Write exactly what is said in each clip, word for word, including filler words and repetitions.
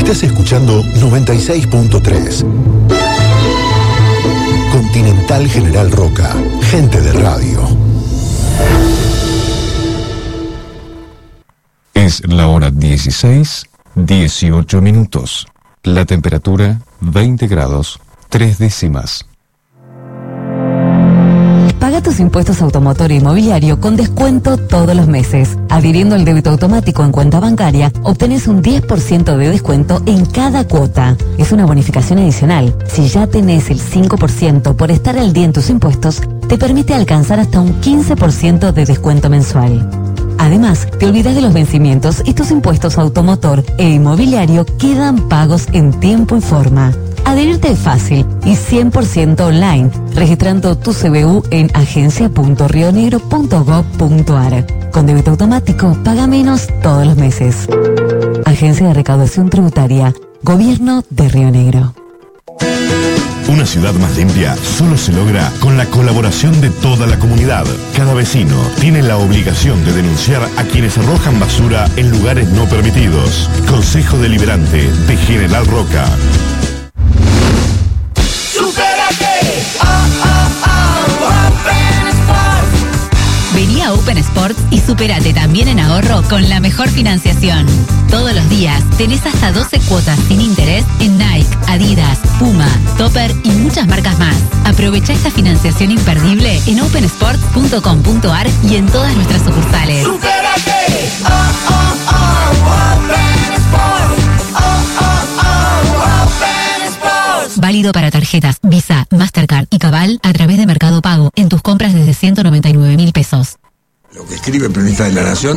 Estás escuchando noventa y seis punto tres. Continental General Roca, gente de radio. Es la hora dieciséis, dieciocho minutos. La temperatura veinte grados, tres décimas. Paga tus impuestos automotor e inmobiliario con descuento todos los meses. Adhiriendo al débito automático en cuenta bancaria, obtenés un diez por ciento de descuento en cada cuota. Es una bonificación adicional. Si ya tenés el cinco por ciento por estar al día en tus impuestos, te permite alcanzar hasta un quince por ciento de descuento mensual. Además, te olvidas de los vencimientos y tus impuestos automotor e inmobiliario quedan pagos en tiempo y forma. Adherirte es fácil y cien por ciento online, registrando tu C B U en agencia punto rionegro punto gob punto ar. Con débito automático, paga menos todos los meses. Agencia de Recaudación Tributaria, Gobierno de Río Negro. Una ciudad más limpia solo se logra con la colaboración de toda la comunidad. Cada vecino tiene la obligación de denunciar a quienes arrojan basura en lugares no permitidos. Consejo Deliberante de General Roca. Vení a Open Sports y supérate también en ahorro con la mejor financiación. Todos los días tenés hasta doce cuotas sin interés en Nike, Adidas, Puma, Topper y muchas marcas más. Aprovecha esta financiación imperdible en open sports punto com punto ar y en todas nuestras sucursales. ¡Supérate! Oh, oh, oh, Open Sports. Oh, oh, oh, Open Sports. Válido para tarjetas Visa, Mastercard y Cabal a través de Mercado Pago en tus compras desde ciento noventa y nueve mil pesos. Lo que escribe el periodista de La Nación,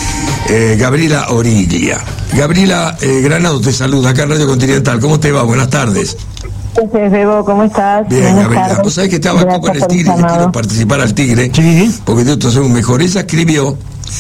eh, Gabriela Origlia. Gabriela eh, Granado te saluda acá en Radio Continental. ¿Cómo te va? Buenas tardes. Entonces, Bebo, ¿cómo estás? Bien, Buenas Gabriela. tardes. Vos sabés que estaba acá con el Tigre, que quiero participar al Tigre, sí, porque nosotros somos mejor. Ella escribió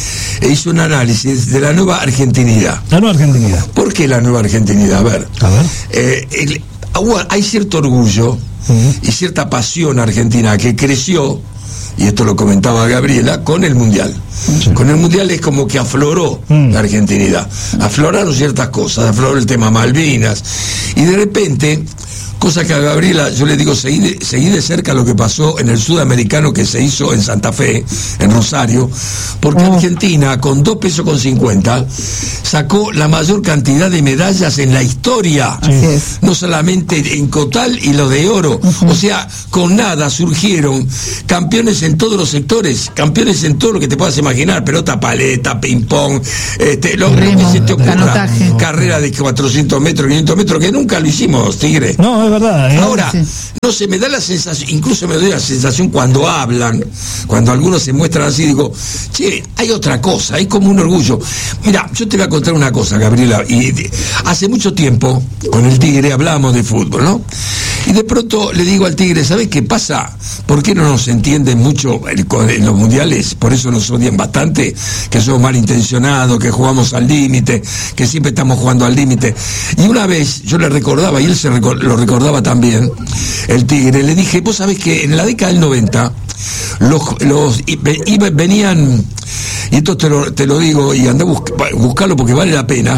e hizo un análisis de la nueva argentinidad. La nueva argentinidad. ¿Por qué la nueva argentinidad? A ver. A ver. Eh, el, hay cierto orgullo uh-huh. y cierta pasión argentina que creció, y esto lo comentaba Gabriela, con el Mundial. Sí. Con el Mundial es como que afloró mm. la argentinidad. Afloraron ciertas cosas, afloró el tema Malvinas, y de repente, cosa que a Gabriela yo le digo, seguí de, seguí de cerca lo que pasó en el sudamericano que se hizo en Santa Fe, en Rosario, porque mm. Argentina, con dos pesos con cincuenta, sacó la mayor cantidad de medallas en la historia. Así es. No solamente en Cotal y lo de oro. Uh-huh. O sea, con nada surgieron campeones en todos los sectores, campeones en todo lo que te puedas imaginar, pelota paleta, ping-pong, este, lo que se te ocurra, carrera de cuatrocientos metros, quinientos metros, que nunca lo hicimos, Tigre. No, es verdad. ¿eh? Ahora, sí. no sé, me da la sensación, incluso me doy la sensación cuando hablan, cuando algunos se muestran así, digo, che, hay otra cosa, hay como un orgullo. Mira, yo te voy a contar una cosa, Gabriela, y de, hace mucho tiempo, con el Tigre hablábamos de fútbol, ¿no? Y de pronto le digo al Tigre, ¿sabes qué pasa? ¿Por qué no nos entienden mucho en los mundiales? Por eso nos odian bastante, que somos malintencionados, que jugamos al límite, que siempre estamos jugando al límite. Y una vez yo le recordaba, y él se recor- lo recordaba también, el Tigre, le dije, vos sabés que en la década del noventa, los, los y, y venían, y esto te lo, te lo digo, y andá a busc- buscarlo porque vale la pena,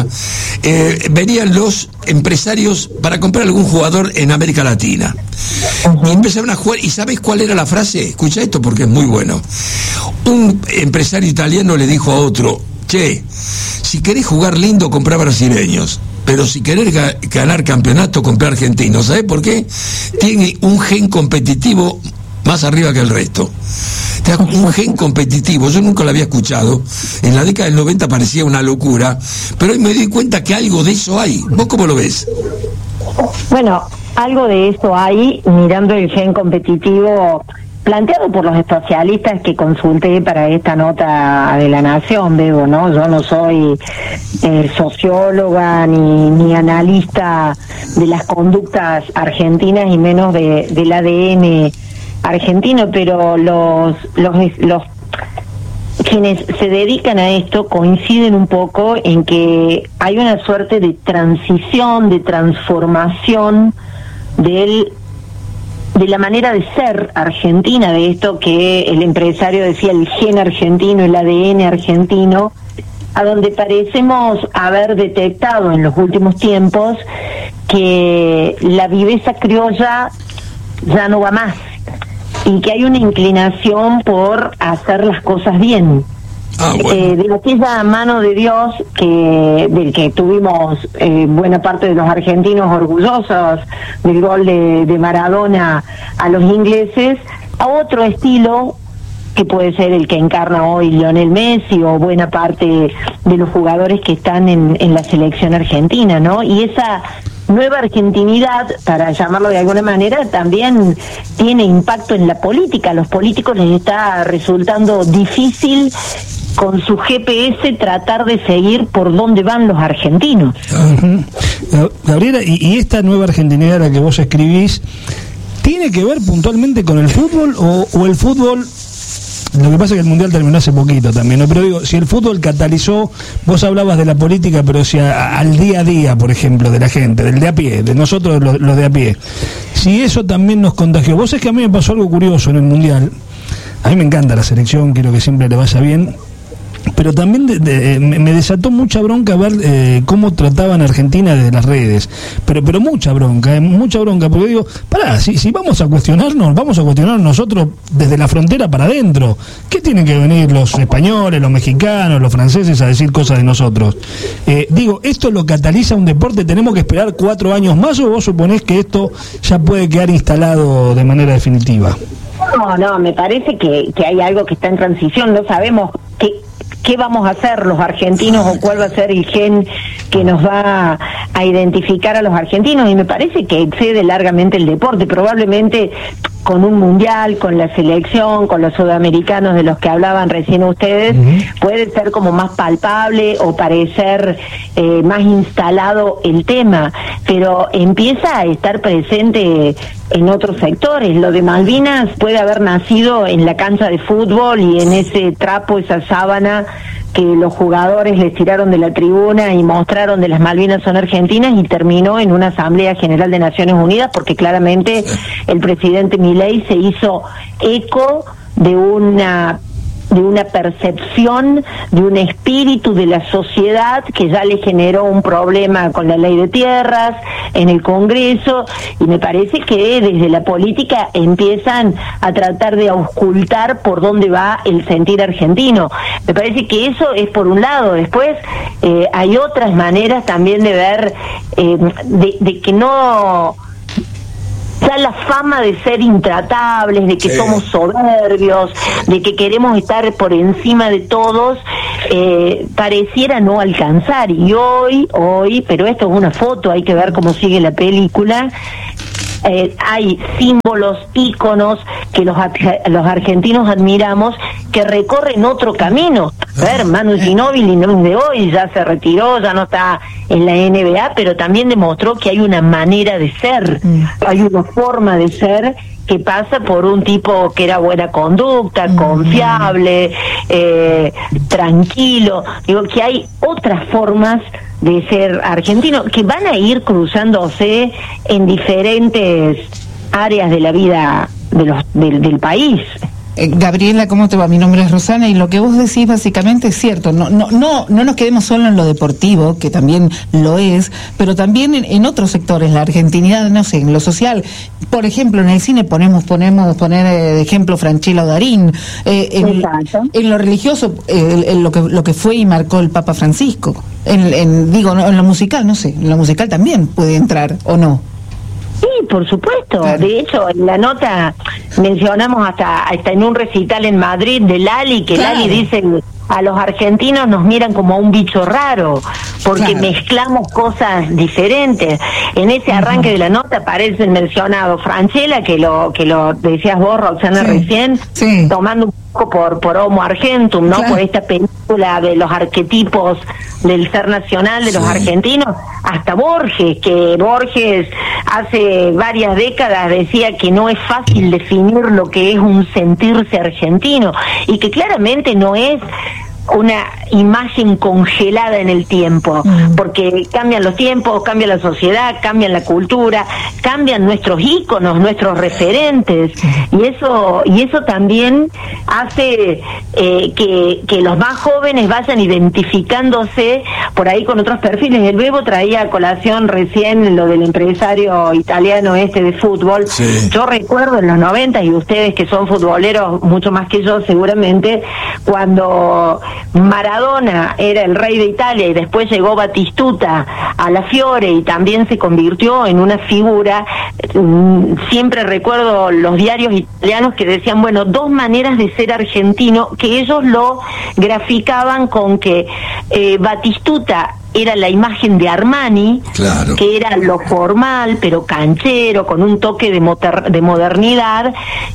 eh, venían los empresarios para comprar algún jugador en América Latina. Uh-huh. Y empezaron a jugar, ¿y sabes cuál era la frase? Escucha esto porque es muy bueno. Un empresario italiano le dijo a otro, che, si querés jugar lindo, comprá brasileños, pero si querés ga- ganar campeonato, comprá argentinos. ¿Sabés por qué? Tiene un gen competitivo más arriba que el resto. Un gen competitivo, yo nunca lo había escuchado. En la década del noventa parecía una locura, pero hoy me di cuenta que algo de eso hay. ¿Vos cómo lo ves? Bueno, algo de eso hay, mirando el gen competitivo planteado por los especialistas que consulté para esta nota de La Nación, Bebo, ¿no? Yo no soy eh, socióloga ni, ni analista de las conductas argentinas y menos de, del A D N argentino, pero los, los, los quienes se dedican a esto coinciden un poco en que hay una suerte de transición, de transformación del de la manera de ser argentina, de esto que el empresario decía, el gen argentino, el A D N argentino, a donde parecemos haber detectado en los últimos tiempos que la viveza criolla ya no va más y que hay una inclinación por hacer las cosas bien. Ah, bueno. eh, de aquella mano de Dios que del que tuvimos eh, buena parte de los argentinos orgullosos del gol de, de Maradona a los ingleses, a otro estilo que puede ser el que encarna hoy Lionel Messi o buena parte de los jugadores que están en, en la selección argentina, ¿no? Y esa nueva argentinidad, para llamarlo de alguna manera, también tiene impacto en la política. A los políticos les está resultando difícil con su G P S tratar de seguir por dónde van los argentinos. Uh-huh. Gabriela, y, y esta nueva argentinidad a la que vos escribís, ¿tiene que ver puntualmente con el fútbol o, o el fútbol? Lo que pasa es que el Mundial terminó hace poquito también, ¿no? Pero digo, si el fútbol catalizó, vos hablabas de la política, pero si a, al día a día, por ejemplo, de la gente, del de a pie, de nosotros los, los de a pie, si eso también nos contagió. Vos sabés que a mí me pasó algo curioso en el Mundial. A mí me encanta la selección, quiero que siempre le vaya bien, pero también de, de, me desató mucha bronca ver eh, cómo trataban a Argentina desde las redes, pero pero mucha bronca, eh, mucha bronca, porque digo, pará, si, si vamos a cuestionarnos, vamos a cuestionar nosotros desde la frontera para adentro. ¿Qué tienen que venir los españoles, los mexicanos, los franceses a decir cosas de nosotros? Eh, digo, ¿esto lo cataliza un deporte? ¿Tenemos que esperar cuatro años más o vos suponés que esto ya puede quedar instalado de manera definitiva? No, no, me parece que, que hay algo que está en transición, no sabemos qué qué vamos a hacer los argentinos o cuál va a ser el gen que nos va a identificar a los argentinos, y me parece que excede largamente el deporte. Probablemente con un mundial, con la selección, con los sudamericanos de los que hablaban recién ustedes, uh-huh. puede ser como más palpable o parecer eh, más instalado el tema, pero empieza a estar presente en otros sectores. Lo de Malvinas puede haber nacido en la cancha de fútbol y en ese trapo, esa sábana que los jugadores les tiraron de la tribuna y mostraron de las Malvinas son argentinas, y terminó en una Asamblea General de Naciones Unidas, porque claramente el presidente Milei se hizo eco de una de una percepción, de un espíritu de la sociedad que ya le generó un problema con la ley de tierras en el Congreso, y me parece que desde la política empiezan a tratar de auscultar por dónde va el sentir argentino. Me parece que eso es por un lado. Después eh, hay otras maneras también de ver, eh, de, de que no... ya la fama de ser intratables, de que sí. somos soberbios, de que queremos estar por encima de todos, eh, pareciera no alcanzar. Y hoy, hoy, pero esto es una foto, hay que ver cómo sigue la película, eh, hay símbolos, íconos que los, los argentinos admiramos, que recorren otro camino. A ver, Manu Ginóbili no es de hoy, ya se retiró, ya no está en la N B A, pero también demostró que hay una manera de ser, mm. hay una forma de ser que pasa por un tipo que era buena conducta, mm. confiable, eh, tranquilo. Digo que hay otras formas de ser argentino que van a ir cruzándose en diferentes áreas de la vida de los del, del país. Gabriela, ¿cómo te va? Mi nombre es Rosana, y lo que vos decís básicamente es cierto. No, no, no, no nos quedemos solo en lo deportivo, que también lo es, pero también en, en otros sectores, la argentinidad, no sé, en lo social. Por ejemplo, en el cine ponemos, ponemos poner eh, de ejemplo Franchella o Darín. Eh, en, en lo religioso, eh, en lo que lo que fue y marcó el Papa Francisco. En, en digo, no, en lo musical, no sé, en lo musical también puede entrar o no. Sí, por supuesto. Claro. De hecho, en la nota mencionamos hasta hasta en un recital en Madrid de Lali, que claro. Lali dice: a los argentinos nos miran como a un bicho raro, porque claro. mezclamos cosas diferentes. En ese arranque uh-huh. de la nota aparece el mencionado Franchella, que lo que lo decías vos, Roxana, sí. recién, sí. tomando un poco por, por Homo Argentum, ¿no? Claro. Por esta película de los arquetipos del ser nacional de los sí. argentinos, hasta Borges, que Borges hace varias décadas decía que no es fácil definir lo que es un sentirse argentino, y que claramente no es una imagen congelada en el tiempo, Mm. porque cambian los tiempos, cambia la sociedad, cambian la cultura, cambian nuestros íconos, nuestros referentes, y eso y eso también hace eh, que, que los más jóvenes vayan identificándose por ahí con otros perfiles. El Bebo traía a colación recién lo del empresario italiano este de fútbol. Sí. Yo recuerdo en los noventa, y ustedes que son futboleros mucho más que yo seguramente, cuando Maradona era el rey de Italia y después llegó Batistuta a la Fiore y también se convirtió en una figura, mm, siempre recuerdo los diarios italianos que decían, bueno, dos maneras de ser argentino, que ellos lo graficaban con que eh, Batistuta era la imagen de Armani, Claro. que era lo formal, pero canchero, con un toque de, moder- de modernidad,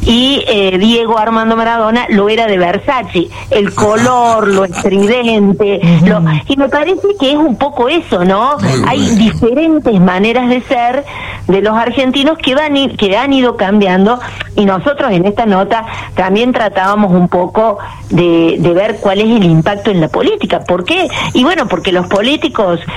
y eh, Diego Armando Maradona lo era de Versace, el color, lo estridente, lo, y me parece que es un poco eso, ¿no? Muy Hay bueno. diferentes maneras de ser de los argentinos que, van i- que han ido cambiando, y nosotros en esta nota también tratábamos un poco de, de ver cuál es el impacto en la política. ¿Por qué? Y bueno, porque los políticos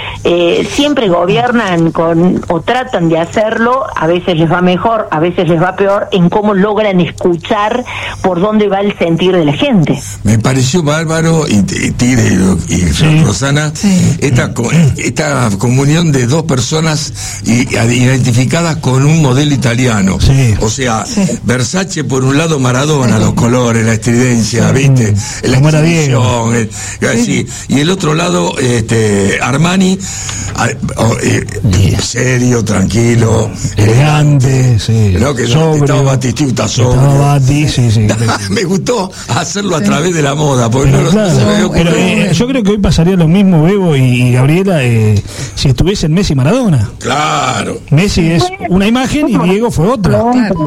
eh, siempre gobiernan con, o tratan de hacerlo, a veces les va mejor, a veces les va peor, en cómo logran escuchar por dónde va el sentir de la gente. Me pareció bárbaro, y, y Tigre y, y Sí. Rosana, esta, co- esta comunión de dos personas i- identificadas con un modelo italiano. Sí. O sea, Versace por un lado, Maradona, los colores, la estridencia, ¿viste? La Como era exhibición, el- así. Y el otro lado, este Armani, a- o- eh, serio, tranquilo, Elegante, sí. ¿no? Que sobrio. estaba Batistuta Estaba sobrio. Bati, sí, sí. Me gustó hacerlo a través de la moda, porque Pero no, claro, no se me había pero, ocurrido. eh, yo creo que hoy pasaría lo mismo, Bebo y Gabriela, eh, si estuviesen Messi y Maradona. Claro. Messi es una imagen y Diego fue otra.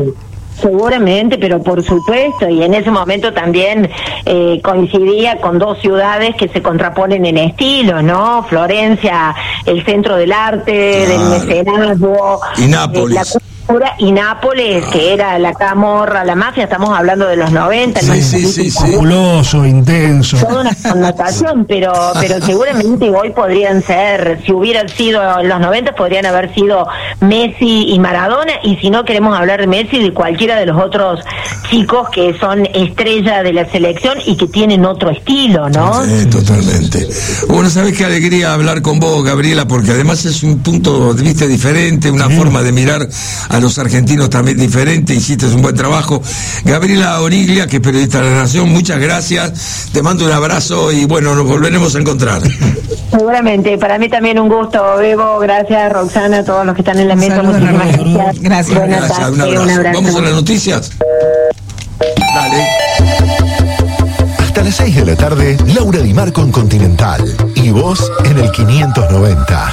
Seguramente, pero por supuesto, y en ese momento también eh, coincidía con dos ciudades que se contraponen en estilo, ¿no? Florencia, el centro del arte, Claro. del mecenazgo, Y Nápoles. eh, la cultura, y Nápoles, que era la camorra, la mafia, estamos hablando de los noventa, el Sí, sí, sí, sí. Fabuloso, intenso. toda una connotación, pero pero seguramente hoy podrían ser, si hubieran sido en los noventa, podrían haber sido Messi y Maradona, y si no queremos hablar de Messi, de cualquiera de los otros chicos que son estrella de la selección y que tienen otro estilo, ¿no? Sí, totalmente. Bueno, sabes qué alegría hablar con vos, Gabriela, porque además es un punto de vista diferente, una forma de mirar a los argentinos también diferente. Hiciste un buen trabajo. Gabriela Oniglia, que es periodista de la Nación, muchas gracias. Te mando un abrazo y bueno, nos volveremos a encontrar. Seguramente, para mí también un gusto, Bebo, gracias, Roxana, a todos los que están en la mesa, Saludos, muchísimas Roberto. gracias. Gracias. Buenas Gracias, un tardes, un abrazo. abrazo. Vamos a las noticias. Dale. Hasta las seis de la tarde, Laura Di Marco en Continental. Y vos en el quinientos noventa.